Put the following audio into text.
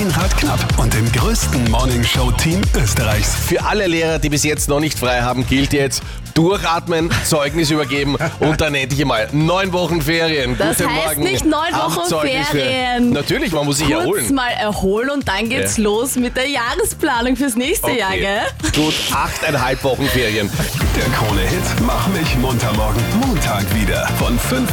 Meinrad Knapp und dem größten Morningshow-Team Österreichs. Für alle Lehrer, die bis jetzt noch nicht frei haben, gilt jetzt durchatmen, Zeugnis übergeben und dann endlich einmal 9 Wochen Ferien. Das Guten heißt Morgen. nicht 9 Wochen Amtszeugnis Ferien. Natürlich, man muss sich Kurz erholen. mal erholen und dann geht's los mit der Jahresplanung fürs nächste Jahr, gell? Gut, 8,5 Wochen Ferien. Der Krone-Hit Mach mich munter morgen. Montag wieder von 5